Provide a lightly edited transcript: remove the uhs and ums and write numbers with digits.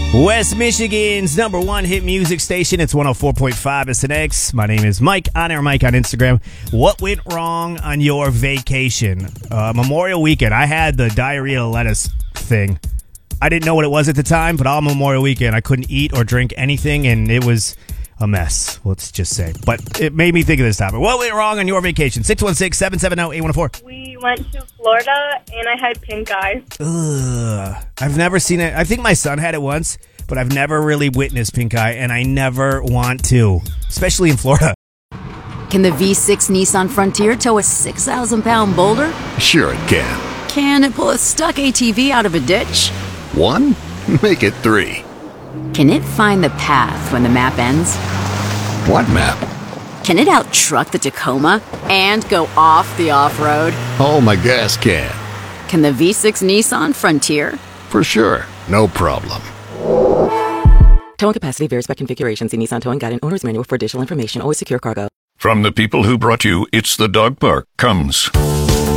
West Michigan's number one hit music station. It's 104.5 SNX. My name is Mike, on air Mike on Instagram. What went wrong on your vacation? Memorial weekend. I had the diarrhea lettuce thing. I didn't know what it was at the time, but all Memorial weekend I couldn't eat or drink anything, and it was a mess, let's just say. But it made me think of this topic. What went wrong on your vacation? 616-770-8104. We went to Florida, and I had pink eye. Ugh. I've never seen it. I think my son had it once, but I've never really witnessed pink eye, and I never want to, especially in Florida. Can the V6 Nissan Frontier tow a 6,000-pound boulder? Sure it can. Can it pull a stuck ATV out of a ditch? 1? Make it 3. Can it find the path when the map ends? What map? Can it out-truck the Tacoma and go off the off-road? Oh, my gas can. Can the V6 Nissan Frontier? For sure. No problem. Towing capacity varies by configuration. See Nissan Towing Guide and Owner's Manual for additional information. Always secure cargo. From the people who brought you It's the Dog Park comes